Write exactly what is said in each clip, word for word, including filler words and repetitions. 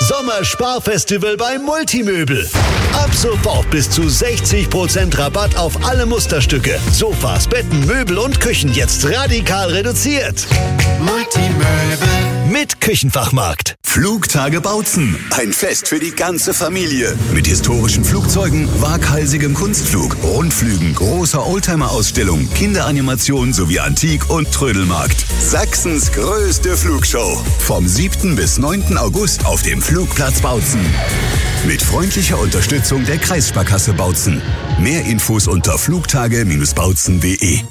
Sommersparfestival bei Multimöbel. Ab sofort bis zu sechzig Prozent Rabatt auf alle Musterstücke. Sofas, Betten, Möbel und Küchen jetzt radikal reduziert. Multimöbel. Mit Küchenfachmarkt. Flugtage Bautzen. Ein Fest für die ganze Familie. Mit historischen Flugzeugen, waghalsigem Kunstflug, Rundflügen, großer Oldtimer-Ausstellung, Kinderanimation sowie Antik- und Trödelmarkt. Sachsens größte Flugshow. Vom siebten bis neunten August auf dem Flugplatz Bautzen. Mit freundlicher Unterstützung der Kreissparkasse Bautzen. Mehr Infos unter flugtage Bindestrich bautzen punkt de.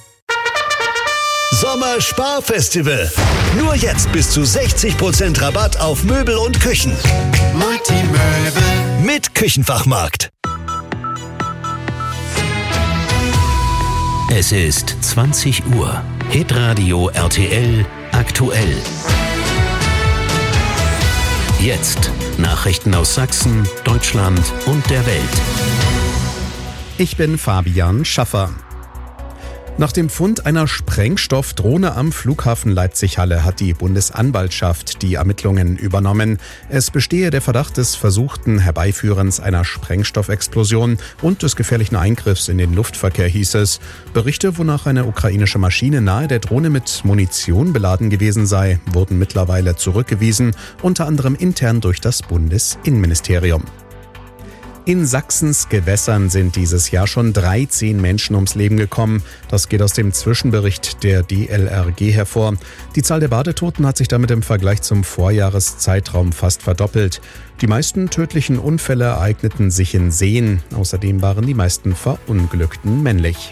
Sommersparfestival. Nur jetzt bis zu sechzig Prozent Rabatt auf Möbel und Küchen. Multimöbel. Mit Küchenfachmarkt. Es ist zwanzig Uhr. Hitradio R T L aktuell. Jetzt Nachrichten aus Sachsen, Deutschland und der Welt. Ich bin Fabian Schaffer. Nach dem Fund einer Sprengstoffdrohne am Flughafen Leipzig-Halle hat die Bundesanwaltschaft die Ermittlungen übernommen. Es bestehe der Verdacht des versuchten Herbeiführens einer Sprengstoffexplosion und des gefährlichen Eingriffs in den Luftverkehr, hieß es. Berichte, wonach eine ukrainische Maschine nahe der Drohne mit Munition beladen gewesen sei, wurden mittlerweile zurückgewiesen, unter anderem intern durch das Bundesinnenministerium. In Sachsens Gewässern sind dieses Jahr schon dreizehn Menschen ums Leben gekommen. Das geht aus dem Zwischenbericht der D L R G hervor. Die Zahl der Badetoten hat sich damit im Vergleich zum Vorjahreszeitraum fast verdoppelt. Die meisten tödlichen Unfälle ereigneten sich in Seen. Außerdem waren die meisten Verunglückten männlich.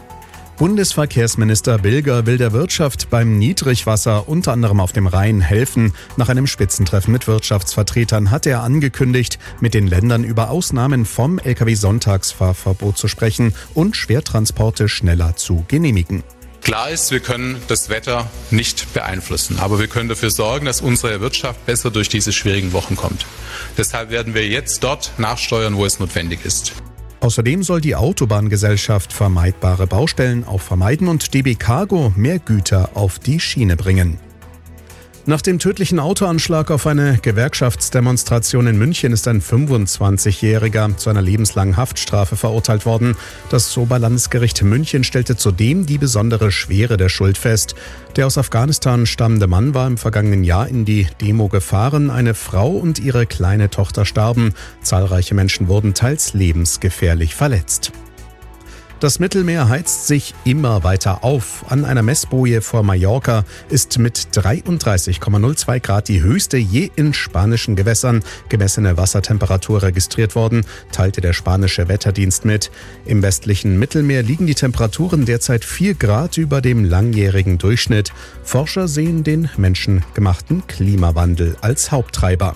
Bundesverkehrsminister Bilger will der Wirtschaft beim Niedrigwasser unter anderem auf dem Rhein helfen. Nach einem Spitzentreffen mit Wirtschaftsvertretern hat er angekündigt, mit den Ländern über Ausnahmen vom L K W-Sonntagsfahrverbot zu sprechen und Schwertransporte schneller zu genehmigen. Klar ist, wir können das Wetter nicht beeinflussen, aber wir können dafür sorgen, dass unsere Wirtschaft besser durch diese schwierigen Wochen kommt. Deshalb werden wir jetzt dort nachsteuern, wo es notwendig ist. Außerdem soll die Autobahngesellschaft vermeidbare Baustellen auch vermeiden und D B Cargo mehr Güter auf die Schiene bringen. Nach dem tödlichen Autoanschlag auf eine Gewerkschaftsdemonstration in München ist ein fünfundzwanzigjähriger zu einer lebenslangen Haftstrafe verurteilt worden. Das Oberlandesgericht München stellte zudem die besondere Schwere der Schuld fest. Der aus Afghanistan stammende Mann war im vergangenen Jahr in die Demo gefahren. Eine Frau und ihre kleine Tochter starben. Zahlreiche Menschen wurden teils lebensgefährlich verletzt. Das Mittelmeer heizt sich immer weiter auf. An einer Messboje vor Mallorca ist mit dreiunddreißig Komma null zwei Grad die höchste je in spanischen Gewässern gemessene Wassertemperatur registriert worden, teilte der spanische Wetterdienst mit. Im westlichen Mittelmeer liegen die Temperaturen derzeit vier Grad über dem langjährigen Durchschnitt. Forscher sehen den menschengemachten Klimawandel als Haupttreiber.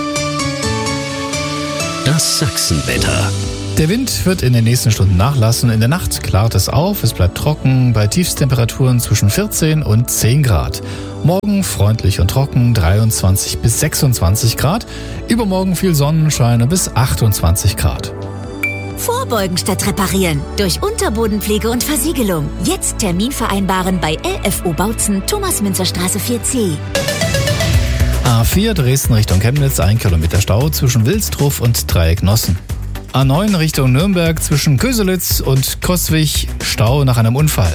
Das Sachsenwetter. Der Wind wird in den nächsten Stunden nachlassen. In der Nacht klart es auf, es bleibt trocken, bei Tiefstemperaturen zwischen vierzehn und zehn Grad. Morgen freundlich und trocken, dreiundzwanzig bis sechsundzwanzig Grad. Übermorgen viel Sonnenschein bis achtundzwanzig Grad. Vorbeugen statt reparieren. Durch Unterbodenpflege und Versiegelung. Jetzt Termin vereinbaren bei L F O Bautzen, Thomas-Münzer-Straße vier C. A vier Dresden Richtung Chemnitz, ein Kilometer Stau zwischen Wilstruf und Dreiecknossen. A neun Richtung Nürnberg zwischen Köselitz und Coswig, Stau nach einem Unfall.